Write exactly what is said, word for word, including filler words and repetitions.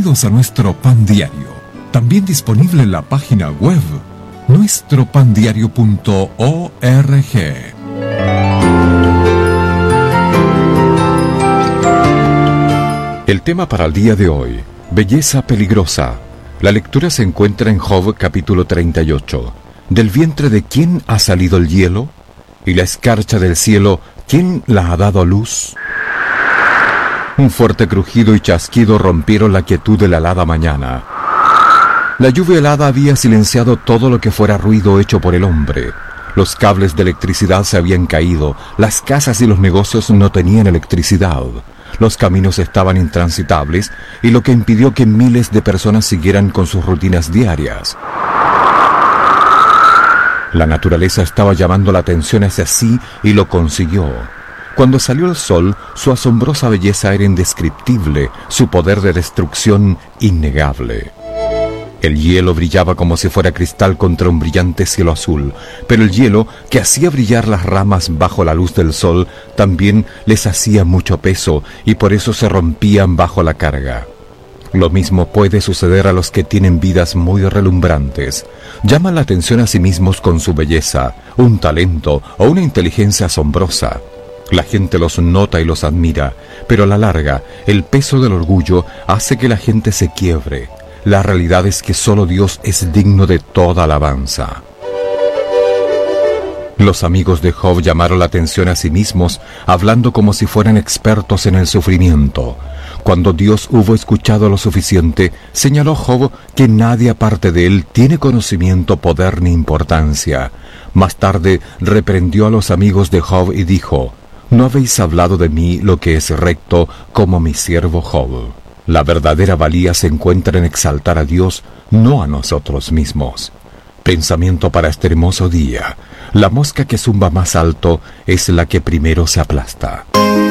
Bienvenidos a nuestro Pan Diario, también disponible en la página web nuestro pan diario punto org. El tema para el día de hoy, belleza peligrosa. La lectura se encuentra en Job capítulo treinta y ocho. ¿Del vientre de quién ha salido el hielo? ¿Y la escarcha del cielo, quién la ha dado a luz? Un fuerte crujido y chasquido rompieron la quietud de la helada mañana. La lluvia helada había silenciado todo lo que fuera ruido hecho por el hombre. Los cables de electricidad se habían caído, las casas y los negocios no tenían electricidad. Los caminos estaban intransitables y lo que impidió que miles de personas siguieran con sus rutinas diarias. La naturaleza estaba llamando la atención hacia sí y lo consiguió. Cuando salió el sol, su asombrosa belleza era indescriptible, su poder de destrucción innegable. El hielo brillaba como si fuera cristal contra un brillante cielo azul, pero el hielo, que hacía brillar las ramas bajo la luz del sol, también les hacía mucho peso y por eso se rompían bajo la carga. Lo mismo puede suceder a los que tienen vidas muy relumbrantes. Llaman la atención a sí mismos con su belleza, un talento o una inteligencia asombrosa. La gente los nota y los admira, pero a la larga, el peso del orgullo hace que la gente se quiebre. La realidad es que solo Dios es digno de toda alabanza. Los amigos de Job llamaron la atención a sí mismos, hablando como si fueran expertos en el sufrimiento. Cuando Dios hubo escuchado lo suficiente, señaló Job que nadie aparte de él tiene conocimiento, poder ni importancia. Más tarde reprendió a los amigos de Job y dijo: ¿No habéis hablado de mí lo que es recto como mi siervo Job? La verdadera valía se encuentra en exaltar a Dios, no a nosotros mismos. Pensamiento para este hermoso día: la mosca que zumba más alto es la que primero se aplasta.